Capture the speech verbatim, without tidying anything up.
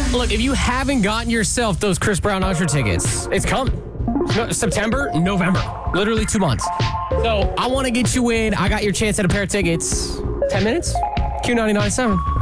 Look, if you haven't gotten yourself those Chris Brown Usher tickets, it's coming. No, September, November. Literally two months. So I want to get you in. I got your chance at a pair of tickets. ten minutes? Q ninety-nine point seven.